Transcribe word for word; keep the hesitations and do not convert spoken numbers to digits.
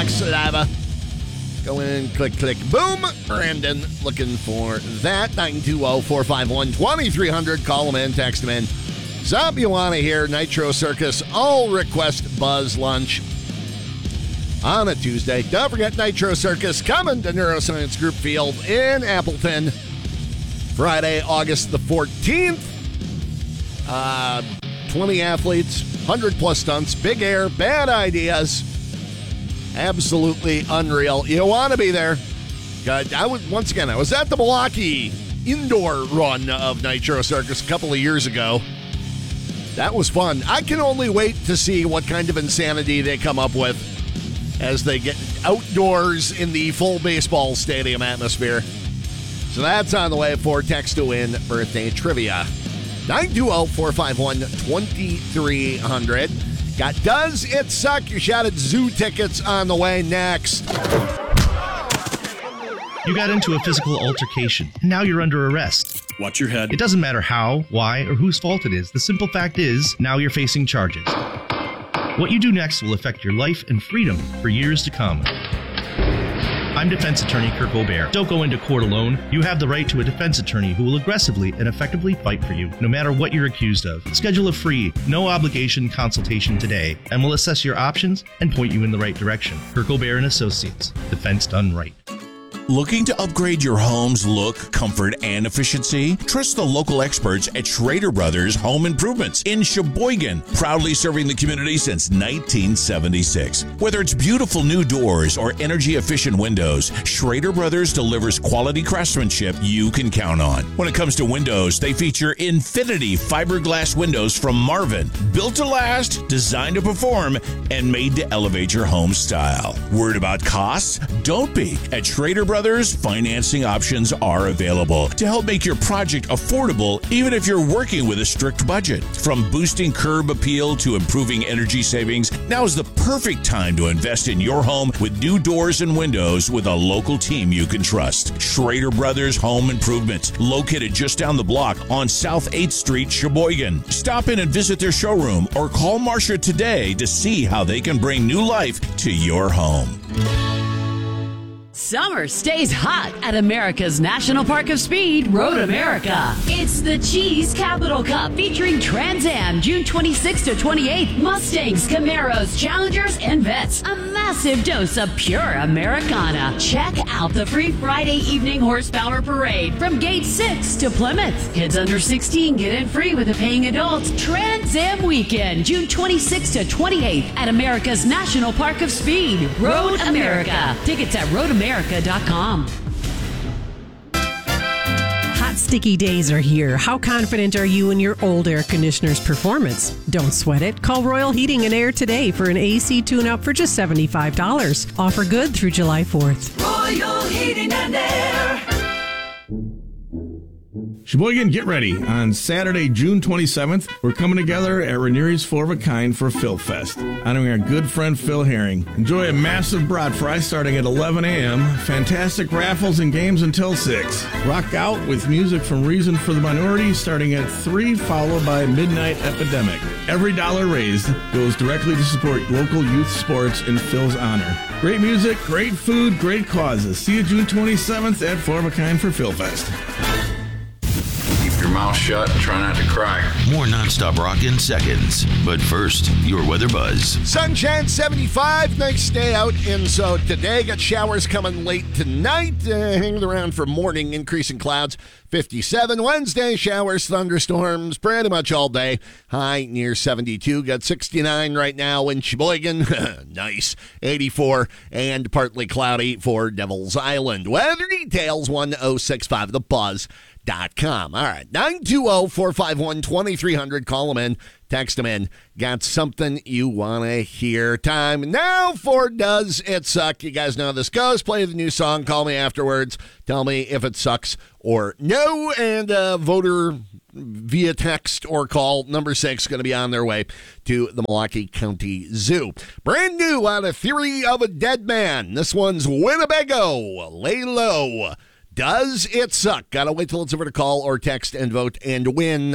box lava. Go in, click, click, boom. Brandon looking for that. nine two zero, four five one, two three zero zero. Call him in, text him in. Something you want to hear, Nitro Circus, all request Buzz Lunch on a Tuesday. Don't forget Nitro Circus coming to Neuroscience Group Field in Appleton Friday, August the fourteenth. Uh, twenty athletes, one hundred plus stunts, big air, bad ideas. Absolutely unreal. You want to be there. God, I was, once again, I was at the Milwaukee indoor run of Nitro Circus a couple of years ago. That was fun. I can only wait to see what kind of insanity they come up with as they get outdoors in the full baseball stadium atmosphere. So that's on the way for Text to Win birthday trivia. nine two zero, four five one, two three zero zero. Got Does It Suck? Your shot at zoo tickets on the way next. You got into a physical altercation. Now you're under arrest. Watch your head. It doesn't matter how, why, or whose fault it is. The simple fact is, now you're facing charges. What you do next will affect your life and freedom for years to come. I'm defense attorney Kirk O'Bear. Don't go into court alone. You have the right to a defense attorney who will aggressively and effectively fight for you, no matter what you're accused of. Schedule a free, no-obligation consultation today, and we'll assess your options and point you in the right direction. Kirk O'Bear and Associates. Defense done right. Looking to upgrade your home's look, comfort, and efficiency? Trust the local experts at Schrader Brothers Home Improvements in Sheboygan, proudly serving the community since nineteen seventy-six. Whether it's beautiful new doors or energy-efficient windows, Schrader Brothers delivers quality craftsmanship you can count on. When it comes to windows, they feature Infinity fiberglass windows from Marvin, built to last, designed to perform, and made to elevate your home style. Worried about costs? Don't be. At Schrader Brothers, financing options are available to help make your project affordable, even if you're working with a strict budget. From boosting curb appeal to improving energy savings, now is the perfect time to invest in your home with new doors and windows with a local team you can trust. Schrader Brothers Home Improvement, located just down the block on South eighth Street, Sheboygan. Stop in and visit their showroom or call Marcia today to see how they can bring new life to your home. Summer stays hot at America's National Park of Speed, Road America. It's the Cheese Capital Cup featuring Trans Am, June twenty-sixth to twenty-eighth, Mustangs, Camaros, Challengers, and Vets. A massive dose of pure Americana. Check out the free Friday evening horsepower parade from Gate six to Plymouth. Kids under sixteen get in free with a paying adult. Trans Am Weekend, June twenty-sixth to twenty-eighth at America's National Park of Speed, Road America. Tickets at road america dot com. Hot, sticky days are here. How confident are you in your old air conditioner's performance? Don't sweat it. Call Royal Heating and Air today for an A C tune-up for just seventy-five dollars. Offer good through July fourth. Royal Heating and Air. Sheboygan, get ready. On Saturday, June twenty-seventh, we're coming together at Ranieri's Four of a Kind for Phil Fest, honoring our good friend Phil Herring. Enjoy a massive brat fry starting at eleven a.m., fantastic raffles and games until six. Rock out with music from Reason for the Minority starting at three, followed by Midnight Epidemic. Every dollar raised goes directly to support local youth sports in Phil's honor. Great music, great food, great causes. See you June twenty-seventh at Four of a Kind for Phil Fest. Your mouth shut and try not to cry. More nonstop rock in seconds. But first, your weather buzz. Sunshine seventy-five. Nice day out. And so today, got showers coming late tonight. Uh, hanging around for morning. Increasing clouds. fifty-seven. Wednesday, showers, thunderstorms. Pretty much all day. High near seventy-two. Got sixty-nine right now in Sheboygan. Nice. eighty-four. And partly cloudy for Devil's Island. Weather details one oh six five. The Buzz. Dot com. All right, nine two zero, four five one, two three zero zero. Call them in, text them in. Got something you want to hear. Time now for Does It Suck? You guys know how this goes. Play the new song. Call me afterwards. Tell me if it sucks or no. And uh, voter via text or call number six going to be on their way to the Milwaukee County Zoo. Brand new out of Theory of a Dead Man. This one's Winnebago. Lay low. Does it suck? Gotta wait till it's over to call or text and vote and win.